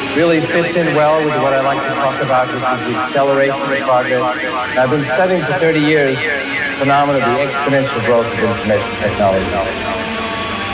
really fits in well with what I like to talk about, which is the acceleration of progress. I've been studying for 30 years the phenomenon of the exponential growth of information technology.